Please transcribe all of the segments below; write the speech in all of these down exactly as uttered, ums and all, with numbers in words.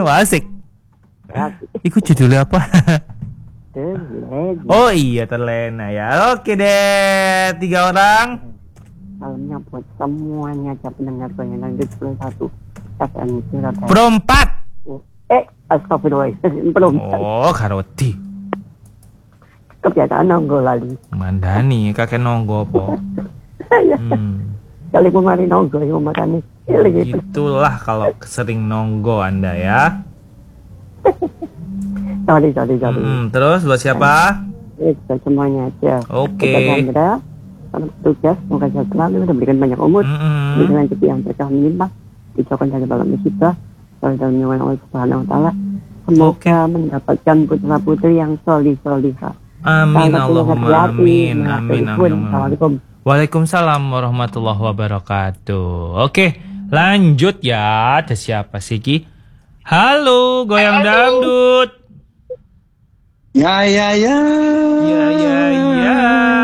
asik. Iku judulnya apa? Terlena. Oh iya terlena ya. Oke deh, tiga orang. Salamnya buat semuanya aja pendengar Goyang Dangdut sepuluh satu F M Surabaya. Perempat. Eh, astagfirullahaladzim, perempat. Oh, karoti. Kebiasaan nonggo lali. Mandani, kakek nonggo po. Hmm. Kali kemarin nonggo yang makanya. Itulah kalau sering nonggo Anda ya. Sorry, sorry, sorry. Hmm, terus buat siapa? Eh, buat semuanya aja. Oke. Sandra, selamat bertugas. Semoga sehat selalu dan berikan banyak umur. Mm-mm. Dengan rezeki yang berkah melimpah. Dijauhkan dari balak musibah. Selalu dalam naungan Allah Subhanahu Wa Taala. Semoga mendapatkan putra putri yang solih solihah. Amin Allahumma amin. Amin amin. Assalamualaikum. Waalaikumsalam warahmatullahi wabarakatuh. Oke, lanjut ya. Ada siapa sih Ki? Halo, Goyang Dangdut. Ya ya ya. Ya ya ya.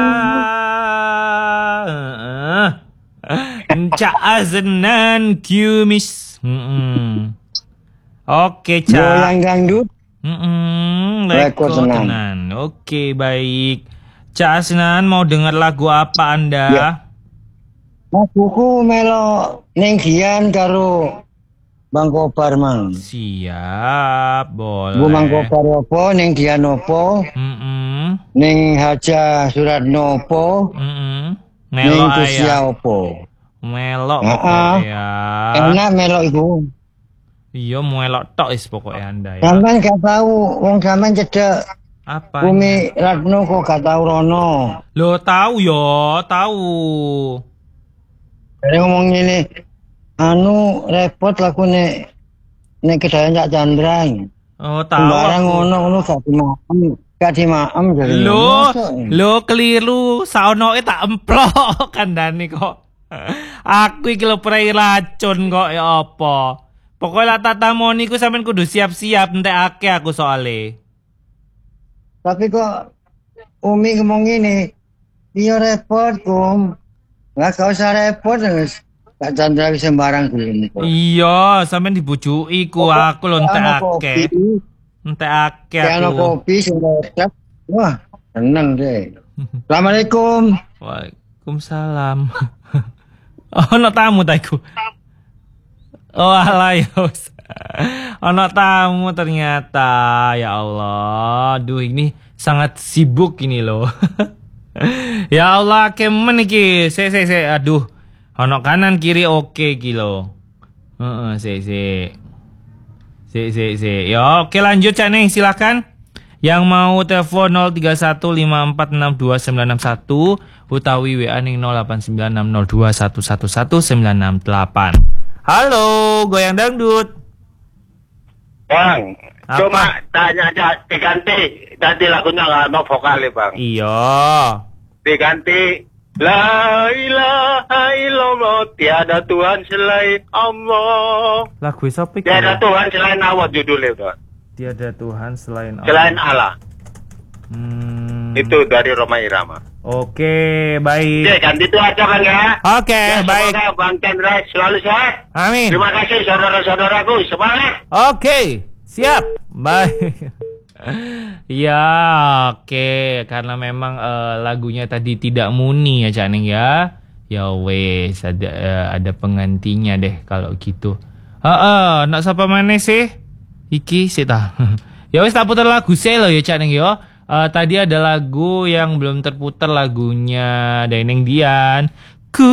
Encak Aznan Kumis. Mm-mm. Oke, Cak. Goyang Dangdut. Mm-mm. Leko Leko tenan. tenan. Oke, baik. Cak Aznan mau dengar lagu apa Anda? Ya. Laguku melo ning Gian karo Bang Kobar mang. Siap, boleh. Bu Bang Kobar opo ning Gian opo? Mm-mm. Ning Haja Suratno opo? Mm-mm. Ning Melok Kusia ya. opo? Melok Heeh. pokoknya ya. Enak melo iku. Iya, melok tok is pokoknya Anda ya. Sampeyan gak tahu wong sampeyan cedek Apa? Bumi Ratno kok gak tahu rono. Lo tahu yo, tahu. Jadi ngomong ini, anu repot laku nek nek kedayan Cak Chandra. Oh, tahu. Sembarang aku. ngono ngono gak dimaem, gak dimaem jadi. Lo, lo keliru. Saonoe tak emplok kandhane kok. Aku iki lho prei racun kok ya apa. Pokoknya tata moni ku sampean kudu siap-siap entekake aku soale. Tapi kok Umi ngomong ini, iya repot kum. Nggak gak usah repot wis. Cak Chandra wis sembarang gini. Iya, sampean dibujuki ku aku lho entekake. Entekake Kayak aku. kopi sing sedap. Wah, seneng deh. Assalamualaikum. Waalaikumsalam. Oh, ono tamu ta iku. Oh, alah ya. wis. Ono tamu ternyata. Ya Allah. Duh, ini sangat sibuk ini loh. Ya Allah, kemen iki. Se se se aduh. Ono kanan kiri oke iki loh. Heeh, se se. Se se se. Ya, oke lanjut Cak Neng, silakan. Yang mau telepon nol tiga satu lima empat enam dua sembilan enam satu utawi W A ning nol delapan sembilan enam nol dua satu satu satu sembilan enam delapan. Halo, Goyang Dangdut. Bang, Apa? cuma tanya aja diganti. Tadi lagunya nggak mau vokal ya bang. Iya. Diganti. La ilaha illallah, tiada Tuhan selain Allah. Lagu siapa iki? Tiada Tuhan selain Allah judulnya bang. Tiada Tuhan selain Allah. Selain Allah. Hmm. Itu dari Roma Irama. Oke, baik. Oke, ganti itu aja bang ya. Oke, Ya, baik. semoga Bang Chandra selalu sehat. Amin. Terima kasih saudara-saudaraku, semangat. Oke, siap. Baik. Ya, oke. Karena memang eh, lagunya tadi tidak muni ya, Cak Ning ya. Ya wes, ada eh, ada penggantinya deh kalau gitu. Heeh, nak sapa maneh sih? Iki sih ta. Ya wes tak putar lagu sih lo ya, Cak Ning ya. Uh, tadi ada lagu yang belum terputar lagunya Daineng Dian.